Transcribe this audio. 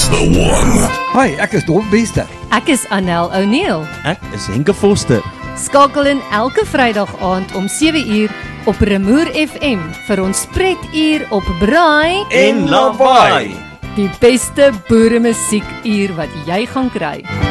the one. Hi, ek is Don Bester. Ek is Anel O'Neil. Ek is Henke Foster. Skakel in elke Vrydag aand om 7uur op Remoer FM vir ons spretuur op Braai En Lawaai. Die beste boeremusiekuur wat jy gaan kry.